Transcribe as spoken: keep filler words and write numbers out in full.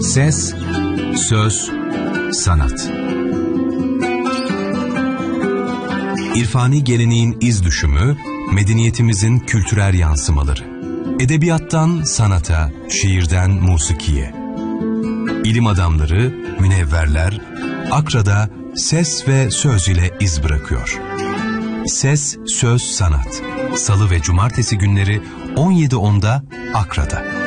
Ses, söz, sanat. İrfani geleneğin iz düşümü, medeniyetimizin kültürel yansımaları. Edebiyattan sanata, şiirden musikiye. İlim adamları, münevverler, Akra'da ses ve söz ile iz bırakıyor. Ses, söz, sanat. Salı ve cumartesi günleri on yedi onda Akra'da.